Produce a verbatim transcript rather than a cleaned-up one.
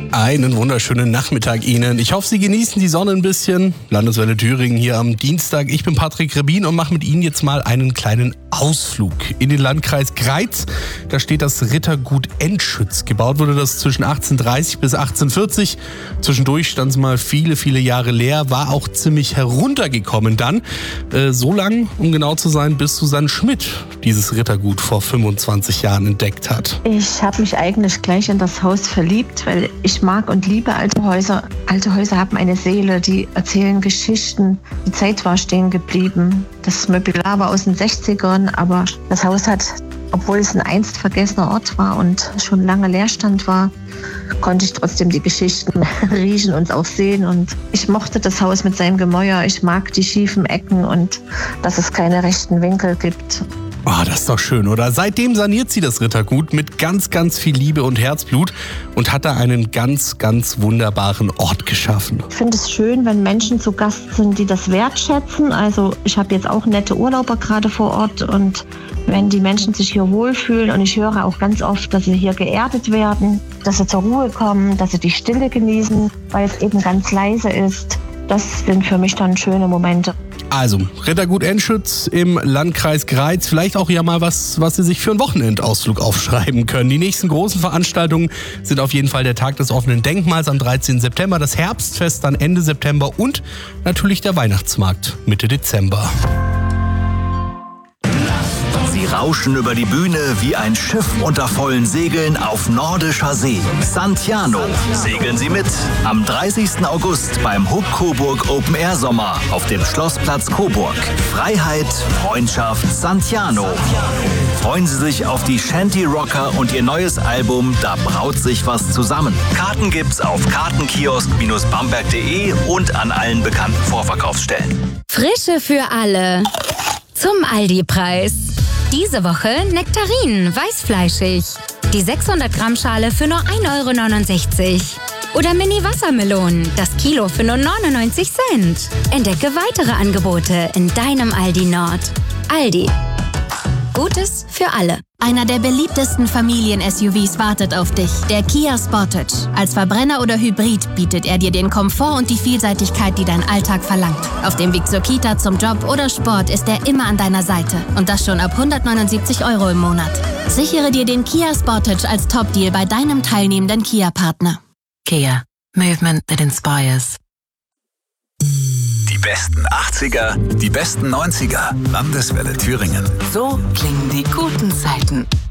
Einen wunderschönen Nachmittag Ihnen. Ich hoffe, Sie genießen die Sonne ein bisschen. Landeswelle Thüringen hier am Dienstag. Ich bin Patrick Rebin und mache mit Ihnen jetzt mal einen kleinen Ausflug in den Landkreis Greiz. Da steht das Rittergut Enschütz. Gebaut wurde das zwischen achtzehnhundertdreißig bis achtzehnhundertvierzig. Zwischendurch stand es mal viele, viele Jahre leer, war auch ziemlich heruntergekommen dann. Äh, so lang, um genau zu sein, bis Susanne Schmidt dieses Rittergut vor fünfundzwanzig Jahren entdeckt hat. Ich habe mich eigentlich gleich in das Haus verliebt, weil ich mag und liebe alte Häuser. Alte Häuser haben eine Seele, die erzählen Geschichten. Die Zeit war stehen geblieben. Das Möbellar war aus den sechzigern, aber das Haus hat, obwohl es ein einst vergessener Ort war und schon lange Leerstand war, konnte ich trotzdem die Geschichten riechen und auch sehen. Und ich mochte das Haus mit seinem Gemäuer. Ich mag die schiefen Ecken und dass es keine rechten Winkel gibt. Oh, das ist doch schön, oder? Seitdem saniert sie das Rittergut mit ganz, ganz viel Liebe und Herzblut und hat da einen ganz, ganz wunderbaren Ort geschaffen. Ich finde es schön, wenn Menschen zu Gast sind, die das wertschätzen. Also ich habe jetzt auch nette Urlauber gerade vor Ort und wenn die Menschen sich hier wohlfühlen und ich höre auch ganz oft, dass sie hier geerdet werden, dass sie zur Ruhe kommen, dass sie die Stille genießen, weil es eben ganz leise ist. Das sind für mich dann schöne Momente. Also, Rittergut Enschütz im Landkreis Greiz. Vielleicht auch ja mal was, was Sie sich für einen Wochenendausflug aufschreiben können. Die nächsten großen Veranstaltungen sind auf jeden Fall der Tag des offenen Denkmals am dreizehnten September, das Herbstfest dann Ende September und natürlich der Weihnachtsmarkt Mitte Dezember. Sie rauschen über die Bühne wie ein Schiff unter vollen Segeln auf nordischer See. Sant'Jano. Segeln Sie mit am dreißigsten August beim Huck Coburg Open Air Sommer auf dem Schlossplatz Coburg. Freiheit, Freundschaft, Sant'Jano. Freuen Sie sich auf die Shanty Rocker und ihr neues Album Da braut sich was zusammen. Karten gibt's auf kartenkiosk Bindestrich bamberg punkt de und an allen bekannten Vorverkaufsstellen. Frische für alle. Zum Aldi-Preis. Diese Woche Nektarinen, weißfleischig. Die sechshundert Gramm Schale für nur ein Euro neunundsechzig. Oder Mini-Wassermelonen, das Kilo für nur neunundneunzig Cent. Entdecke weitere Angebote in deinem Aldi Nord. Aldi. Gutes für alle. Einer der beliebtesten Familien-S U Vs wartet auf dich, der Kia Sportage. Als Verbrenner oder Hybrid bietet er dir den Komfort und die Vielseitigkeit, die dein Alltag verlangt. Auf dem Weg zur Kita, zum Job oder Sport ist er immer an deiner Seite. Und das schon ab hundertneunundsiebzig Euro im Monat. Sichere dir den Kia Sportage als Top-Deal bei deinem teilnehmenden Kia-Partner. Kia. Movement that inspires. Die besten achtziger, die besten neunziger. Landeswelle Thüringen. So klingen die guten Zeiten.